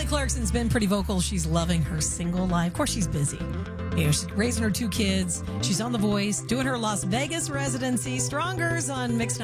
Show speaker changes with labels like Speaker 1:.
Speaker 1: Kelly Clarkson's been pretty vocal. She's loving her single life. Of course, she's busy. She's raising her 2 kids. She's on The Voice, doing her Las Vegas residency. Strongers on Mix